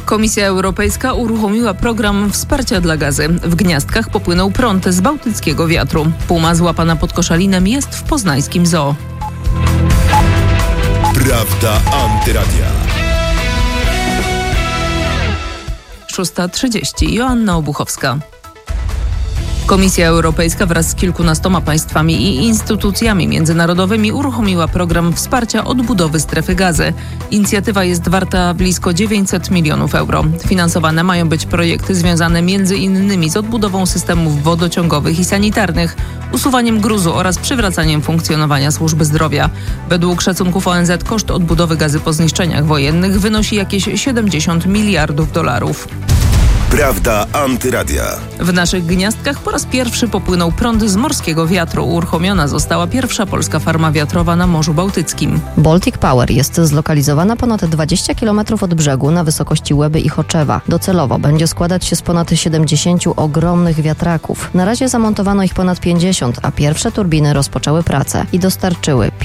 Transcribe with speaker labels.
Speaker 1: Komisja Europejska uruchomiła program wsparcia dla Gazy. W Gniazdkach popłynął prąd z bałtyckiego wiatru. Puma złapana pod Koszalinem jest w poznańskim zoo.
Speaker 2: Prawda Antyradia.
Speaker 1: 6:30. Joanna Obuchowska. Komisja Europejska wraz z kilkunastoma państwami i instytucjami międzynarodowymi uruchomiła program wsparcia odbudowy strefy Gazy. Inicjatywa jest warta blisko 900 milionów euro. Finansowane mają być projekty związane m.in. z odbudową systemów wodociągowych i sanitarnych, usuwaniem gruzu oraz przywracaniem funkcjonowania służby zdrowia. Według szacunków ONZ koszt odbudowy Gazy po zniszczeniach wojennych wynosi jakieś $70 miliardów.
Speaker 2: Prawda Antyradia.
Speaker 1: W naszych Gniazdkach po raz pierwszy popłynął prąd z morskiego wiatru. Uruchomiona została pierwsza polska farma wiatrowa na Morzu Bałtyckim.
Speaker 3: Baltic Power jest zlokalizowana ponad 20 km od brzegu na wysokości Łeby i Choczewa. Docelowo będzie składać się z ponad 70 ogromnych wiatraków. Na razie zamontowano ich ponad 50, a pierwsze turbiny rozpoczęły pracę i dostarczyły